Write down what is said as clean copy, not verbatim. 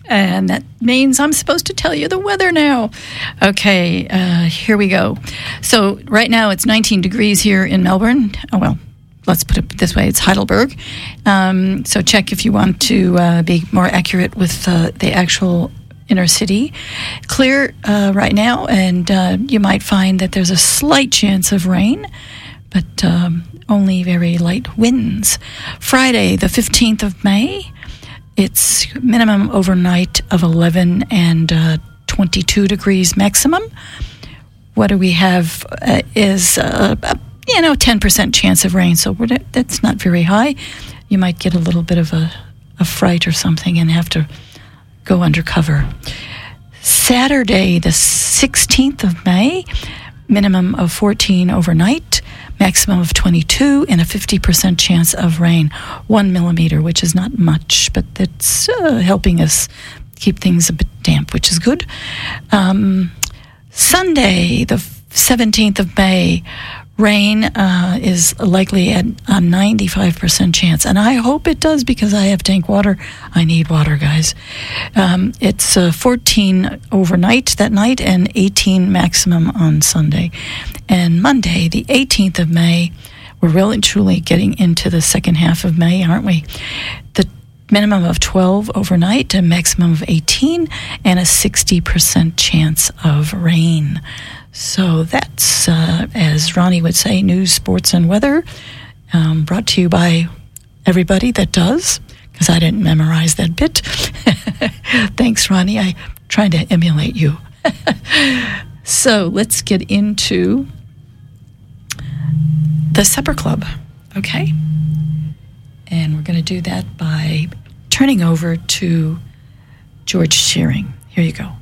And that means I'm supposed to tell you the weather now. Okay, here we go. So right now it's 19 degrees here in Melbourne. Oh, well, let's put it this way. It's Heidelberg. So check if you want to be more accurate with the actual inner city. Clear right now, and you might find that there's a slight chance of rain, but only very light winds. Friday, the 15th of May, it's minimum overnight of 11 and 22 degrees maximum. What do we have is, 10% chance of rain, so that's not very high. You might get a little bit of a fright or something and have to go undercover. Saturday, the 16th of May, minimum of 14 overnight, maximum of 22, and a 50% chance of rain, 1 millimeter, which is not much, but that's helping us keep things a bit damp, which is good. Sunday, the 17th of May, rain is likely at a 95% chance, and I hope it does because I have tank water. I need water, guys. It's 14 overnight that night and 18 maximum on Sunday. And Monday, the 18th of May, we're really truly getting into the second half of May, aren't we? The minimum of 12 overnight, a maximum of 18, and a 60% chance of rain. So that's, as Ronnie would say, news, sports, and weather, brought to you by everybody that does, because I didn't memorize that bit. Thanks, Ronnie. I'm trying to emulate you. So let's get into the Supper Club, okay? And we're going to do that by turning over to George Shearing. Here you go.